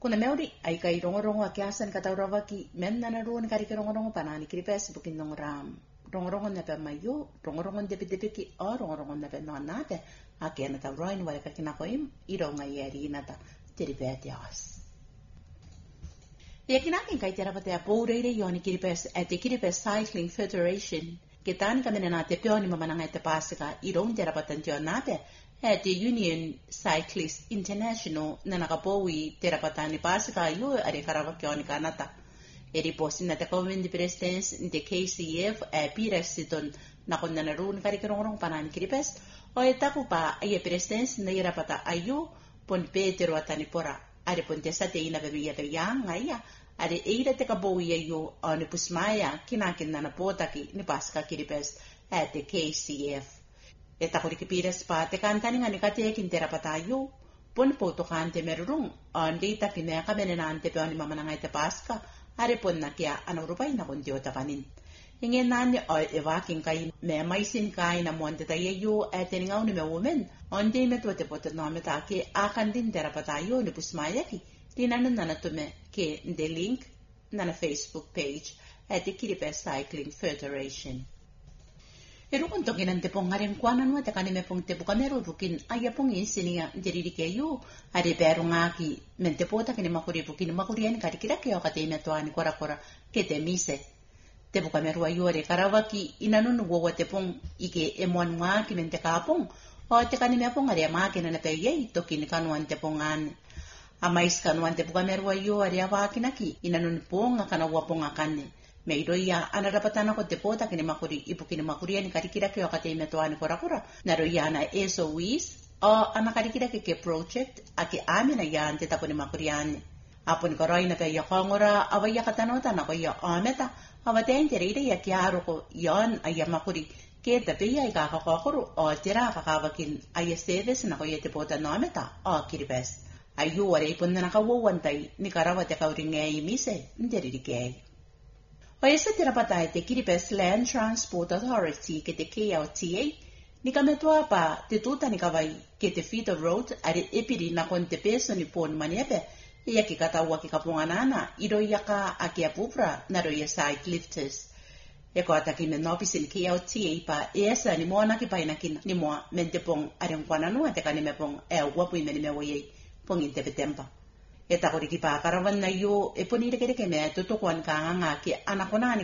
Kuna meuri ai kai rongo akiasan kataurawa ki men na naruan kari rongo panani kiripes bukin nong ram. Rongo na pe mayo, rongo depe ki o rongo na pe no nate. Aki na tauroin wale ka kinakoim ironga yeri nata tiripet yas. Yakinakin kai terapate a poureire yoni kiripes at the Kiripes Cycling Federation. Ketan kamene na te peoni mamananga te pasika irong terapatan tionate. At the Union Cyclist International na nakapowi terapatani pasika yu are karavakioni kanata. Eri posin na te Common Presidents de KCF pires siton na kung nanarun karikirong panan kiripes o etapu pa ay presidents na irapata ayu pon Petero atani pora. Are pon te sa te ina bebiya ngaya. Are eira te kapowi ayu o ni pusmaya kinakin na napotaki ni pasika kiripes at the KCF. Eta kurikipires pa te kantani nga nikatekin terapatayo, pon poto kante merurung, on data kineka menenante pe oni mamanangay te paska, are pon na kya anurupay na kuntyo tapanin. Ingin nani o ewaking kay me maisin kay na monte tayo eteningaw ni me women, on day metwate poto no metake akan din terapatayo ni pusmayaki, tinanon na natume ke the link na Facebook page at the Kiripes Cycling Federation. Erukon to kinante pong haringkwanan mo, taka ni me pong tepo kamero rukin aya pong insiniya diriri kayo, are pero ngaki, mente po ta kinimakuri makurian karikira kayo kate metuani kora kete mise. Tepo kamero ayo are karawaki inanunuwa te pong ike emuan ngaki mente kapong, o teka ni me pong are amaki na napayay, to kinikanuan te pong an. Amais kanuan te po kamero ayo are awaki naki, inanunupong akanawa pong akane. Meiroia anarapatana ko te pota kinimakuri ipukinimakurian karikira kayo kate metuani kora naroia na SOEs o anakarikira ke project ake amina yan te tapo ni makurian apon koroi na pe yakongora awaya katanota na ko ya ameta awaten tereire ya kiaro ko yon ayamakuri ke tape ya kakakokoro o tira kakawakin ayasedes na ko yete pota no ameta o kiripes ayu ware ipon na nakawawantai ni karawate kauringay mise nderirikay. O esa terapatay te Kiripes Land Transport Authority ke te KLTA, ni kametua pa te tuta ni kawai ke te Feeder Road are epiri na kon te peso ni pon manepe, iya ki katawa ki kapunganana, iro yaka a ki apupra na roya side lifters. Eko ataki me nopisin KLTA pa esa ni moa naki painakin ni moa mente pong arengkwananu te kanime pong wapui menime woye pong intepetempa. Eta koriki pa karawan na yo ponire kere me tutukuan ka nga ki anakonani